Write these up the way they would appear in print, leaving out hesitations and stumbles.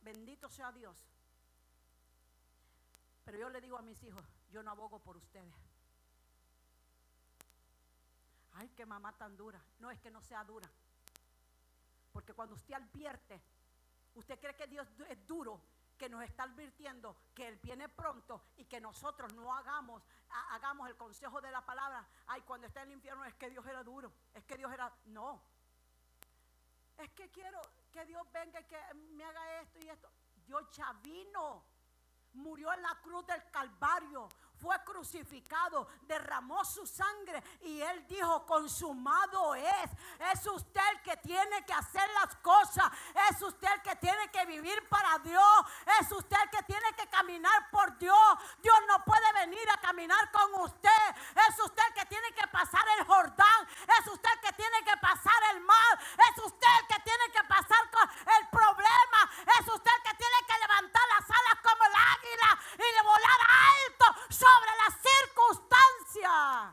Bendito sea Dios. Pero yo le digo a mis hijos, yo no abogo por ustedes. Ay, qué mamá tan dura. No es que no sea dura. Porque cuando usted advierte, usted cree que Dios es duro, que nos está advirtiendo que Él viene pronto y que nosotros no hagamos el consejo de la palabra. Ay, cuando está en el infierno es que Dios era duro, es que Dios era... No, es que quiero que Dios venga y que me haga esto y esto. Dios ya vino, murió en la cruz del Calvario, fue crucificado, derramó su sangre y Él dijo, consumado es. Es usted el que tiene que hacer las cosas, es usted el que tiene que vivir para Dios, es usted el que tiene que caminar por Dios. Dios no puede venir a caminar con usted, es usted el que tiene que pasar el Jordán, es usted el que tiene que pasar el mar, es usted el que tiene que pasar con el problema, es usted el que tiene que levantar las alas como el águila y de volar alto sobre las circunstancias.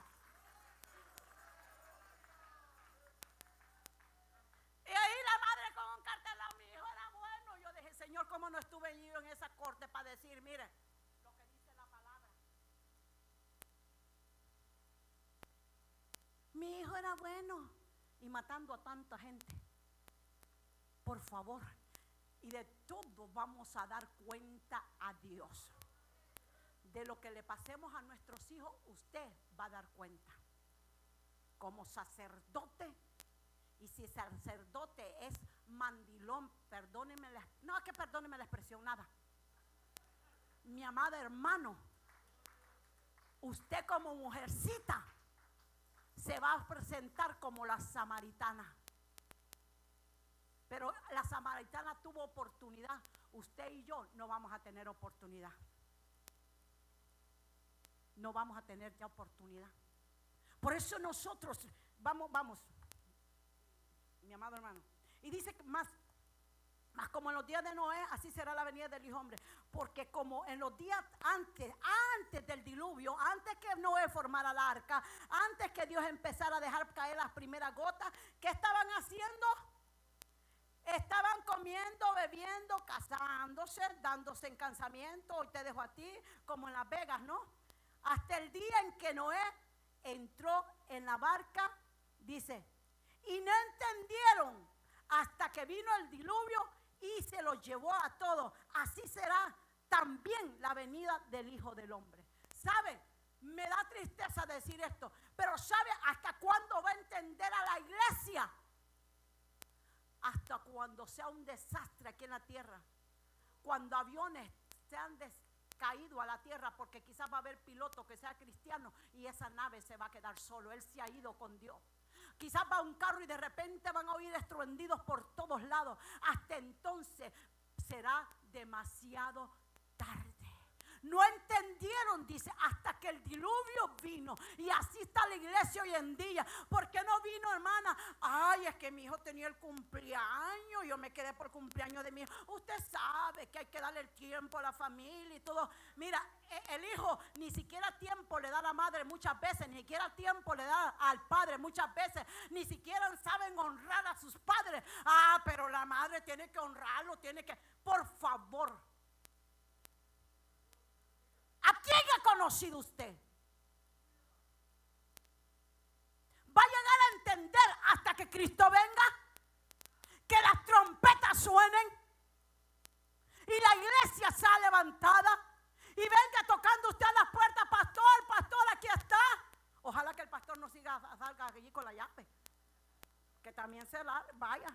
Y ahí la madre con un cartelón, mi hijo era bueno. Yo dije, Señor, ¿cómo no estuve yo en esa corte para decir, mire, lo que dice la palabra? Mi hijo era bueno. Y matando a tanta gente. Por favor. Y de todo vamos a dar cuenta a Dios. De lo que le pasemos a nuestros hijos, usted va a dar cuenta. Como sacerdote. Y si sacerdote es mandilón, perdóneme la expresión, nada. Mi amada hermano, usted como mujercita se va a presentar como la samaritana. Pero la samaritana tuvo oportunidad. Usted y yo no vamos a tener oportunidad. No vamos a tener ya oportunidad. Por eso nosotros, vamos, mi amado hermano. Y dice que más como en los días de Noé, así será la venida del Hijo Hombre. Porque como en los días antes del diluvio, antes que Noé formara la arca, antes que Dios empezara a dejar caer las primeras gotas, ¿qué estaban haciendo? Estaban comiendo, bebiendo, casándose, dándose en casamiento. Hoy te dejo a ti, como en Las Vegas, ¿no? Hasta el día en que Noé entró en la barca, dice, y no entendieron hasta que vino el diluvio y se los llevó a todos. Así será también la venida del Hijo del Hombre. ¿Sabe? Me da tristeza decir esto, pero ¿sabe hasta cuándo va a entender a la iglesia? Hasta cuando sea un desastre aquí en la tierra. Cuando aviones sean caído a la tierra, porque quizás va a haber piloto que sea cristiano y esa nave se va a quedar solo. Él se ha ido con Dios. Quizás va un carro y de repente van a oír estruendidos por todos lados. Hasta entonces será demasiado tarde. No entendieron, dice, hasta que el diluvio vino. Y así está la iglesia hoy en día. ¿Por qué no vino, hermana? Ay, es que mi hijo tenía el cumpleaños. Yo me quedé por el cumpleaños de mi hijo. Usted sabe que hay que darle el tiempo a la familia y todo. Mira, el hijo ni siquiera tiempo le da a la madre muchas veces. Ni siquiera tiempo le da al padre muchas veces. Ni siquiera saben honrar a sus padres. Ah, pero la madre tiene que honrarlo, tiene que... Por favor. ¿A quién ha conocido usted? Va a llegar a entender hasta que Cristo venga, que las trompetas suenen y la iglesia sea levantada y venga tocando usted a las puertas, pastor, aquí está. Ojalá que el pastor no salga allí con la llave, que también se la vaya.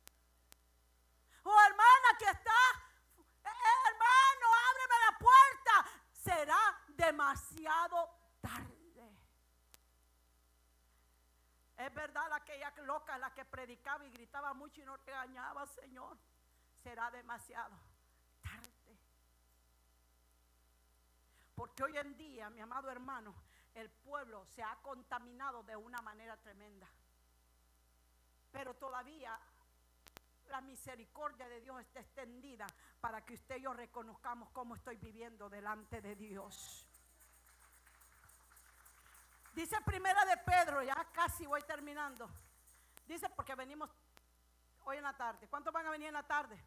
Oh, hermana, aquí está. Hermano, ábreme la puerta. Será demasiado tarde. Es verdad, aquella loca, la que predicaba y gritaba mucho y no regañaba, Señor. Será demasiado tarde. Porque hoy en día, mi amado hermano, el pueblo se ha contaminado de una manera tremenda. Pero todavía la misericordia de Dios está extendida para que usted y yo reconozcamos cómo estoy viviendo delante de Dios. Dice Primera de Pedro, ya casi voy terminando. Dice, porque venimos hoy en la tarde. ¿Cuántos van a venir en la tarde?